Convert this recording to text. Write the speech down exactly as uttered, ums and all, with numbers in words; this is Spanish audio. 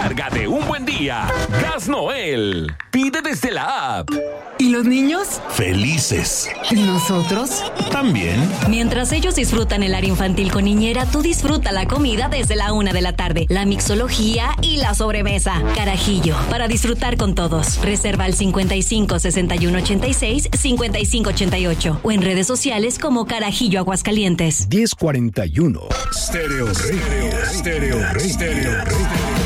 recarga de un buen día. Gas Noel. Pide desde la app. ¿Y los niños? Felices. ¿Y nosotros? También. Mientras ellos disfrutan el área infantil con Niñera, tú disfruta la comida desde la una de la tarde, la mixología y la sobremesa. Carajillo, para disfrutar con todos. Reserva al cincuenta y cinco, sesenta y uno, ochenta y seis, cincuenta y cinco, ochenta y ocho o en redes sociales como Carajillo Aguascalientes. diez cuarenta y uno. Stereo Rey. Stereo Rey. Stereo Rey.